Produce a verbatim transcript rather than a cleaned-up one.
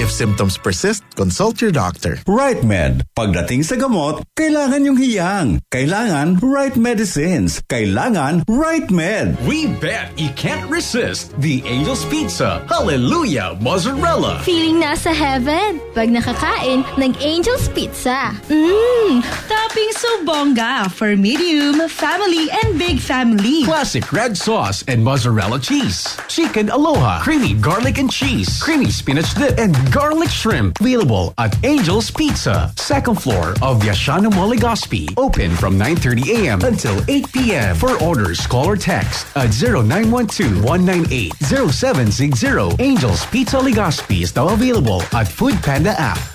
If symptoms persist, consult your doctor. Right Med. Pagdating sa gamot, kailangan yung hiyang. Kailangan right medicines. Kailangan right med. We bet you can't resist the Angel's Pizza Hallelujah Mozzarella. Feeling nasa heaven pag nakakain ng Angel's Pizza. Mmm! Topping so bongga for medium, family, and big family. Classic red sauce and mozzarella cheese. Chicken aloha, creamy garlic and cheese, creamy spinach dip, and garlic shrimp. Available at Angel's Pizza, second floor of Yashano Mall Legazpi. Open from nine thirty a.m. until eight p.m. For orders, call or text at zero nine one two, one nine eight, zero seven six zero. Angel's Pizza Legazpi is now available at Food Panda app.